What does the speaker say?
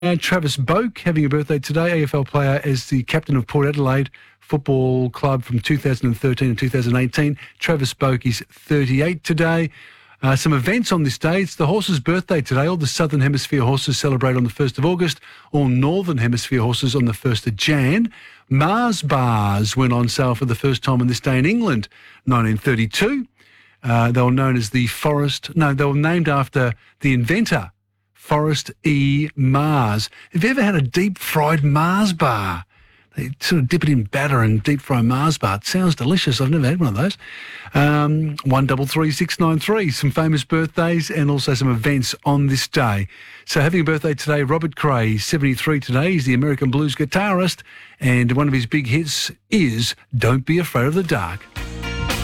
Travis Boak having a birthday today, AFL player as the captain of Port Adelaide Football Club from 2013 and 2018. Travis Boak is 38 today. Some events on this day. It's the horse's birthday today. All the Southern Hemisphere horses celebrate on the 1st of August. All Northern Hemisphere horses on the 1st of Jan. Mars bars went on sale for the first time on this day in England, 1932. They were known as the they were named after the inventor, Forrest E. Mars. Have you ever had a deep-fried Mars bar? They sort of dip it in batter and deep-fry Mars bar. It sounds delicious. I've never had one of those. 133693, some famous birthdays and also some events on this day. So having a birthday today, Robert Cray, 73 today. He's the American blues guitarist, and one of his big hits is Don't Be Afraid of the Dark.